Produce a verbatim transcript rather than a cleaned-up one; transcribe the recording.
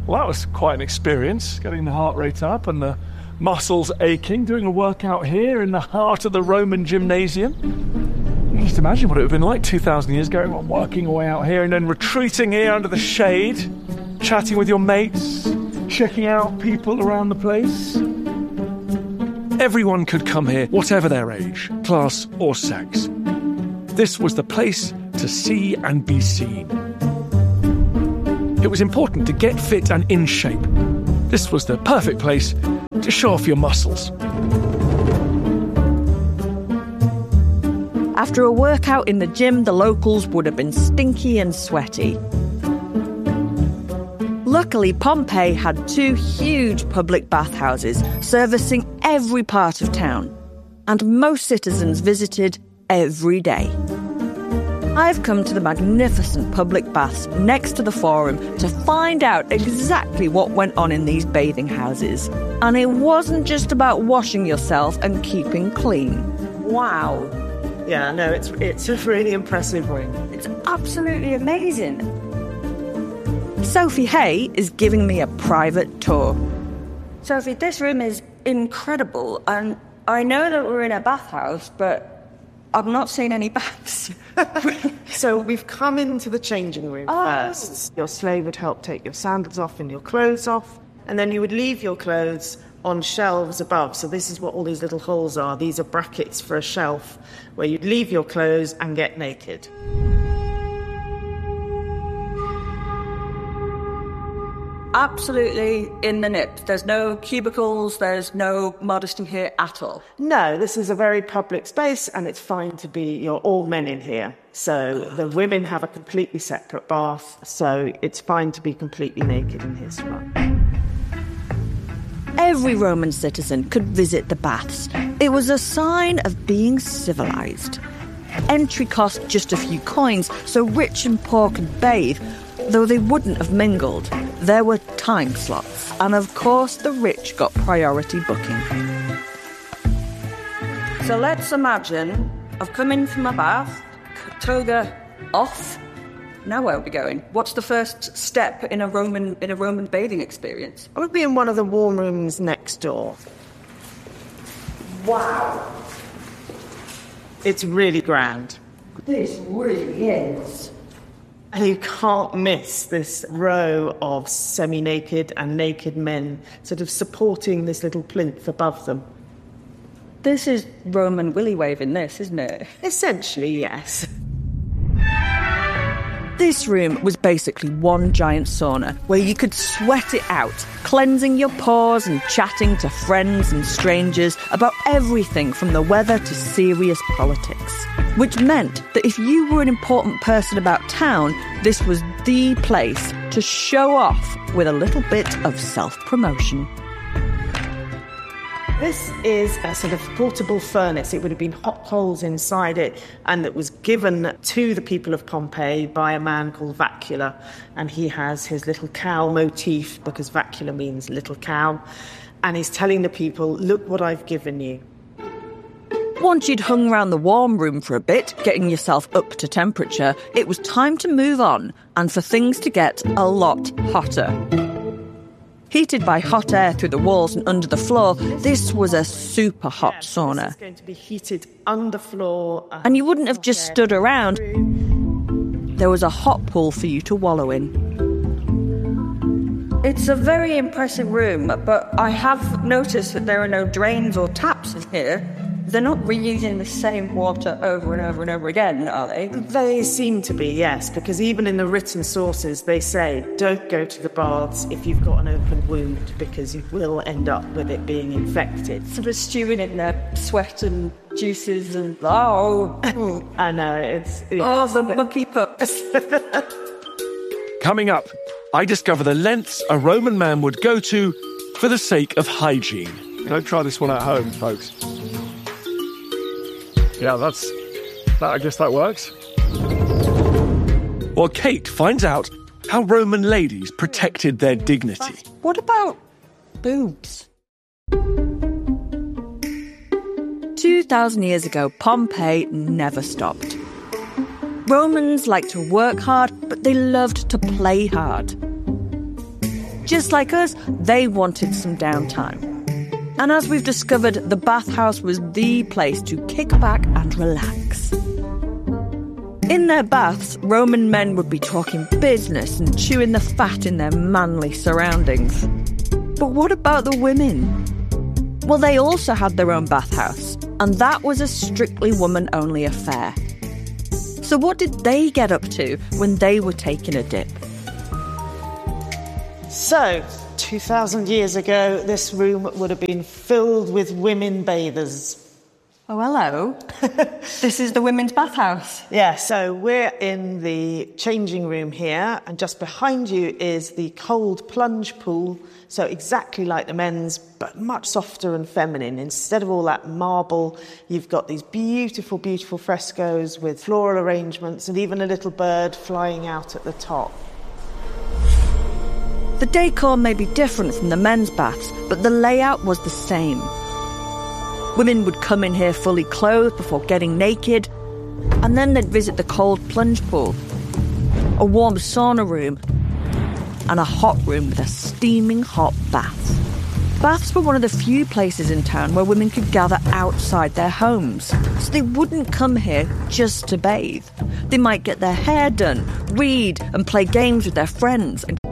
Well, that was quite an experience, getting the heart rate up and the muscles aching, doing a workout here in the heart of the Roman gymnasium. You can just imagine what it would have been like two thousand years ago, working away out here and then retreating here under the shade, chatting with your mates, checking out people around the place. Everyone could come here, whatever their age, class or sex. This was the place to see and be seen. It was important to get fit and in shape. This was the perfect place to show off your muscles. After a workout in the gym, the locals would have been stinky and sweaty. Luckily, Pompeii had two huge public bathhouses servicing every part of town, and most citizens visited every day. I've come to the magnificent public baths next to the Forum to find out exactly what went on in these bathing houses. And it wasn't just about washing yourself and keeping clean. Wow. Yeah, no, it's it's a really impressive room. It's absolutely amazing. Sophie Hay is giving me a private tour. Sophie, this room is incredible, and I know that we're in a bathhouse, but I've not seen any baths. So we've come into the changing room oh. first. Your slave would help take your sandals off and your clothes off, and then you would leave your clothes on shelves above. So this is what all these little holes are. These are brackets for a shelf where you'd leave your clothes and get naked. Absolutely in the nip. There's no cubicles, there's no modesty here at all. No, this is a very public space, and it's fine to be, you're all men in here. So the women have a completely separate bath, so it's fine to be completely naked in here as well. Every Roman citizen could visit the baths. It was a sign of being civilized. Entry cost just a few coins, so rich and poor could bathe, though they wouldn't have mingled. There were time slots, and of course the rich got priority booking. So let's imagine I've come in from my bath, toga off. Now where are we going? What's the first step in a Roman in a Roman bathing experience? I would be in one of the warm rooms next door. Wow. It's really grand. This really is. And you can't miss this row of semi-naked and naked men sort of supporting this little plinth above them. This is Roman willy waving this, isn't it? Essentially, yes. This room was basically one giant sauna where you could sweat it out, cleansing your pores and chatting to friends and strangers about everything from the weather to serious politics. Which meant that if you were an important person about town, this was the place to show off with a little bit of self-promotion. This is a sort of portable furnace. It would have been hot holes inside it, and it was given to the people of Pompeii by a man called Vacula. And he has his little cow motif, because Vacula means little cow. And he's telling the people, look what I've given you. Once you'd hung around the warm room for a bit, getting yourself up to temperature, it was time to move on, and for things to get a lot hotter. Heated by hot air through the walls and under the floor, this was a super hot yes, sauna. This is going to be heated underfloor. Uh, and you wouldn't have just stood around. There was a hot pool for you to wallow in. It's a very impressive room, but I have noticed that there are no drains or taps in here. They're not reusing the same water over and over and over again, are they? They seem to be, yes, because even in the written sources, they say, don't go to the baths if you've got an open wound, because you will end up with it being infected. Sort of stewing in their sweat and juices and, oh. I know, it's... it's oh, the monkey pups. Coming up, I discover the lengths a Roman man would go to for the sake of hygiene. Don't try this one at home, folks. Yeah, that's... That, I guess that works. Well, Kate finds out how Roman ladies protected their dignity. What about boobs? Two thousand years ago, Pompeii never stopped. Romans liked to work hard, but they loved to play hard. Just like us, they wanted some downtime. And as we've discovered, the bathhouse was the place to kick back and relax. In their baths, Roman men would be talking business and chewing the fat in their manly surroundings. But what about the women? Well, they also had their own bathhouse, and that was a strictly woman-only affair. So what did they get up to when they were taking a dip? So, two thousand years ago, this room would have been filled with women bathers. Oh, hello. This is the women's bathhouse. Yeah, so we're in the changing room here, and just behind you is the cold plunge pool. So exactly like the men's, but much softer and feminine. Instead of all that marble, you've got these beautiful, beautiful frescoes with floral arrangements and even a little bird flying out at the top. The decor may be different from the men's baths, but the layout was the same. Women would come in here fully clothed before getting naked, and then they'd visit the cold plunge pool, a warm sauna room, and a hot room with a steaming hot bath. Baths were one of the few places in town where women could gather outside their homes, so they wouldn't come here just to bathe. They might get their hair done, read and play games with their friends, and